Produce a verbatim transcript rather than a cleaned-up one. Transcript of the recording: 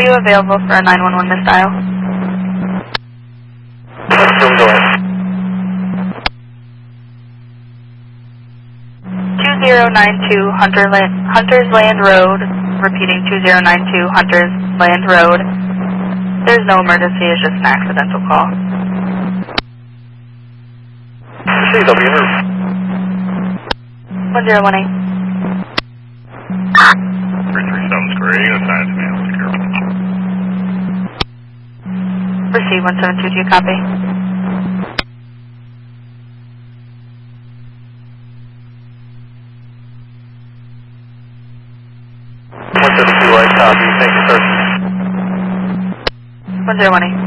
Are you available for a nine one one misdial? What's room door? two zero nine two Hunter Land, Hunters Land Road, repeating two zero nine two Hunters Land Road. There's no emergency, it's just an accidental call. C W here. one zero one eight. three three seven square, you gonna sign it to me, I'll take care of it. Receive one seven two, do you copy? one seven two, I copy. Thank you, sir. one zero one eight.